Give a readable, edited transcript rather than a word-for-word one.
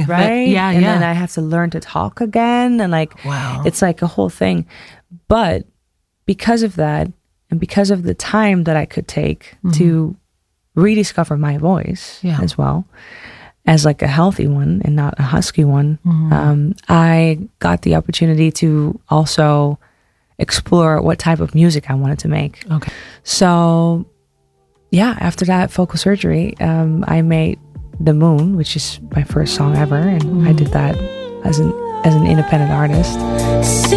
right? Yeah, and yeah. then I have to learn to talk again, and like, Wow. it's like a whole thing. But because of that, and because of the time that I could take to rediscover my voice Yeah. as well, as like a healthy one and not a husky one, I got the opportunity to also explore what type of music I wanted to make. Okay. So yeah, after that focal surgery, I made The Moon, which is my first song ever, and I did that as an independent artist.